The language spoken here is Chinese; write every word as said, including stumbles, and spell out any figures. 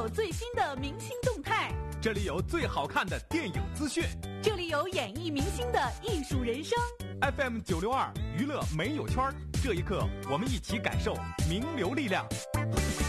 有最新的明星动态， 这里有最好看的电影资讯， 这里有演艺明星的艺术人生。 F M 九六二娱乐没有圈，这一刻我们一起感受名流力量。